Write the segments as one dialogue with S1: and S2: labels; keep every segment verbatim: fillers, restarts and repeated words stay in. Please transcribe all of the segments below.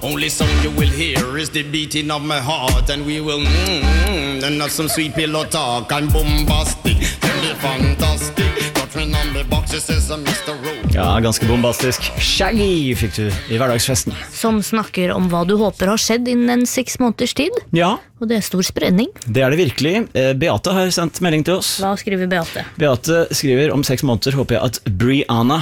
S1: Only song you will hear is the beating of my heart. And we will mmm, and have some sweet pillow talk. I'm bombastic, tell me fantastic. Got me number boxes as a mister Rowe.
S2: Ja, ganske bombastisk. Shaggy fikk du i hverdagsfesten.
S3: Som snakker om hva du håper har skjedd innen en seks måneders tid.
S2: Ja.
S3: Og det er stor spredning.
S2: Det er det virkelig. Beate har sendt melding til oss.
S3: Hva skriver Beate?
S2: Beate skriver om seks måneder håper jeg at Brianna,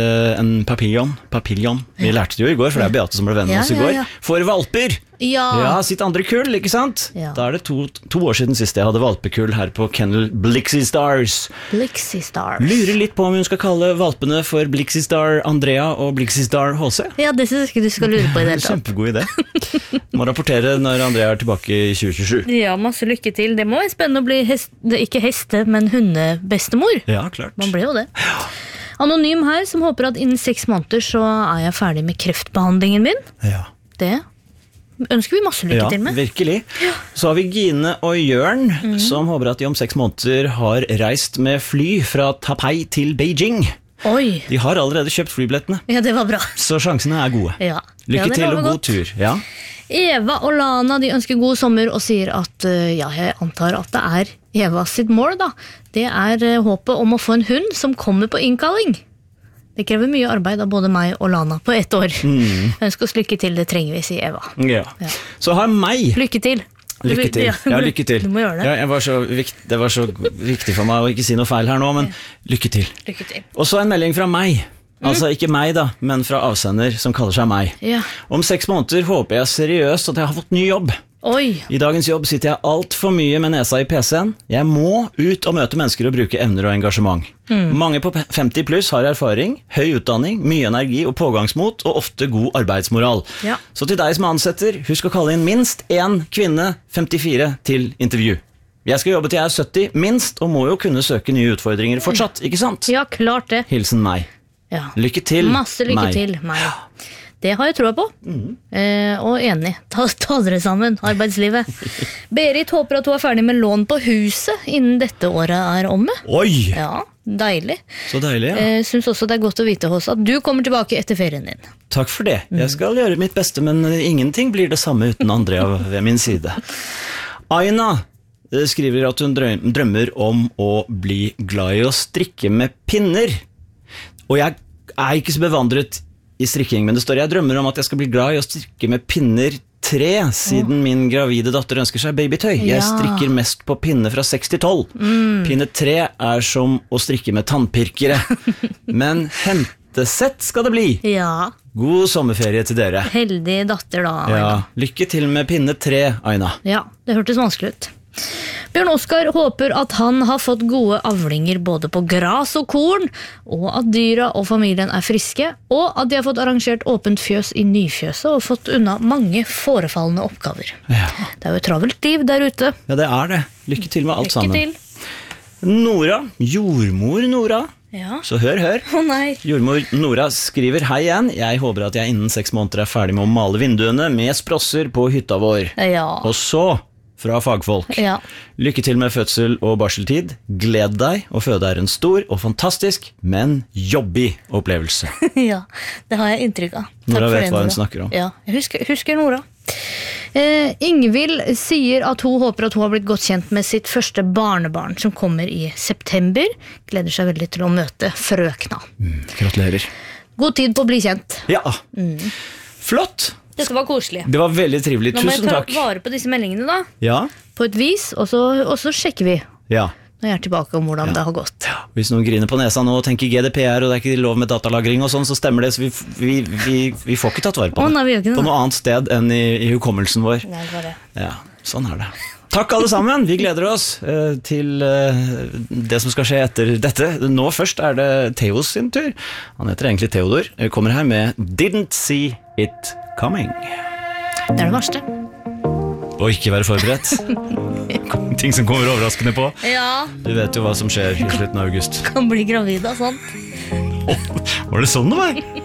S2: en papillon, papillon, vi lærte det jo i går, for det er Beate som ble venn med
S3: Ja,
S2: oss i
S3: ja,
S2: går,
S3: ja.
S2: får valper.
S3: Ja.
S2: Ja, sitt andre kull, ikke sant?
S3: Ja.
S2: Da er det to, to år siden sist jeg hadde valpekull her på Kennel Blixie Stars.
S3: Blixie Stars.
S2: Lurer litt på om hun skal kalle valpene for Blixie Star Andrea og Blixie Star H C.
S3: Ja, det synes jeg ikke du skal lure på i det hele tatt.
S2: Kjempegod idé. Må rapportere når Andrea er tilbake i tjue tjuesju.
S3: Ja, masse lykke til. Det må være spennende å bli hest, ikke heste, men hundebestemor.
S2: Ja, klart.
S3: Man ble jo det. Anonym her, som håper at innen seks måneder så er jeg ferdig med kreftbehandlingen min.
S2: Ja.
S3: Det ønsker vi masse lykke
S2: Ja,
S3: til med.
S2: virkelig. Så har vi Gine og Jørn, som håper at de om seks måneder har reist med fly fra Taipei til Beijing.
S3: Oi,
S2: De har allerede kjøpt flybillettene,
S3: ja, det var bra.
S2: så sjansene er gode.
S3: Ja.
S2: Lykke
S3: Ja, det
S2: til
S3: lover
S2: og god
S3: godt.
S2: tur. Ja.
S3: Eva og Lana, de ønsker god sommer og sier at, uh, ja, jeg antar at det er Eva sitt mål da. Det er uh, håpet om å få en hund som kommer på innkalling. Det krever mye arbeid av både meg og Lana på ett år.
S2: Mm.
S3: Ønsker oss lykke til, det trenger vi, sier Eva.
S2: Ja.
S3: Ja.
S2: Så har meg
S3: Lykke til.
S2: Lykke til. Ja, lykke til.
S3: Du må gjøre det.
S2: Ja, jeg var så vikt, det var så viktig for meg å ikke si noe feil her nå, men lykke til.
S3: Lykke til.
S2: Og så en melding fra meg. Altså ikke meg da, men fra avsender som kaller seg meg.
S3: Ja.
S2: Om seks måneder håper jeg seriøst at jeg har fått ny jobb.
S3: Oi,
S2: I dagens jobb sitter jeg alt for mye med nesa i P C-en. Jeg må ut og møte mennesker og bruke evner og engasjement. Mange på femti pluss har erfaring, høy utdanning, mye energi og pågangsmot, og ofte god arbeidsmoral.
S3: Ja.
S2: Så til deg som ansetter, husk å kalle inn minst én kvinne femtifire til intervju. Jeg skal jobbe til jeg er sytti, minst, og må jo kunne søke nye utfordringer fortsatt, ikke sant?
S3: ja, klart det.
S2: Hilsen meg.
S3: Ja.
S2: Lykke til,
S3: Masse lykke
S2: meg.
S3: til, meg. Det har jeg troa på, eh, og enig. Ta, ta dere sammen, arbeidslivet. Berit håper at hun er ferdig med lån på huset innen dette året er omme.
S2: Oi,
S3: Ja, deilig.
S2: så deilig, ja.
S3: Eh, synes også det er godt å vite hos at du kommer tilbake etter ferien din.
S2: Takk for det. Jeg skal gjøre mitt beste, men ingenting blir det samme uten Andrea ved min side. Aina eh, skriver at hun drøm- drømmer om å bli glad i å strikke med pinner. Og jeg er ikke så bevandret i strikking, men det står jeg drømmer om at jeg skal bli glad i å strikke med pinner tre, siden min gravide datter ønsker seg babytøy. Jeg
S3: Ja.
S2: strikker mest på pinne fra seks til tolv. Pinne tre er som å strikke med tannpirkere. Men hentesett skal det bli.
S3: Ja,
S2: God sommerferie til dere.
S3: heldig datter da, Aina.
S2: Ja, lykke til med pinne tre, Aina.
S3: Ja, det hørtes vanskelig ut. Bjørn Oskar håper at han har fått gode avlinger både på gras og korn, og at dyra og familien er friske, og at de har fått arrangert åpent fjøs i nyfjøset og fått unna mange forefallende oppgaver.
S2: Ja.
S3: Det er jo et travelt liv der ute.
S2: Ja, det er det. Lykke til med alt
S3: Lykke
S2: sammen.
S3: til.
S2: Nora, jordmor Nora.
S3: Ja.
S2: Så hør, hør.
S3: Å nei.
S2: Jordmor Nora skriver hei igjen. Jeg håper at jeg innen seks måneder er ferdig med å male vinduene med sprosser på hytta vår.
S3: Ja.
S2: Og så, fra fagfolk,
S3: Ja.
S2: lykke til med fødsel og barseltid. Gled deg, å føde er en stor og fantastisk, men jobbig opplevelse.
S3: Ja, det har jeg inntrykk av. Takk
S2: Nora
S3: for
S2: vet
S3: det,
S2: hva hun
S3: Nora.
S2: snakker om.
S3: Ja, jeg husker, husker Nora. Eh, Ingvild sier at hun håper at hun har blitt godt kjent med sitt første barnebarn, som kommer i september. Gleder seg veldig til å møte frøkna.
S2: Gratulerer.
S3: God tid på å bli kjent.
S2: Ja, flott.
S3: Dette var koselig.
S2: Det var veldig trivelig.
S3: Nå må jeg
S2: Tusen
S3: ta
S2: takk.
S3: vare på disse meldingene da,
S2: Ja,
S3: på et vis, og så, og så sjekker vi
S2: ja.
S3: når jeg er tilbake om hvordan det har gått.
S2: Hvis noen griner på nesa nå og tenker G D P R og det er ikke lov med datalagring og sånn, så stemmer det, så vi, vi, vi, vi får ikke tatt vare på
S3: Å,
S2: det.
S3: nei, vi gjør ikke det.
S2: På noe annet sted enn i, i hukommelsen vår.
S3: Nei, det var det.
S2: Ja, sånn er det. Takk alle sammen, vi gleder oss eh, til eh, det som skal skje etter dette. Nå først er det Theos sin tur. Han heter egentlig Theodor. Jeg kommer her med Didn't See It Coming.
S3: Det er det verste.
S2: Og ikke være forberedt. Ting som kommer overraskende på.
S3: Ja,
S2: Du vet jo hva som skjer i slutten av august.
S3: kan bli gravid av sånt.
S2: Var det sånn det var?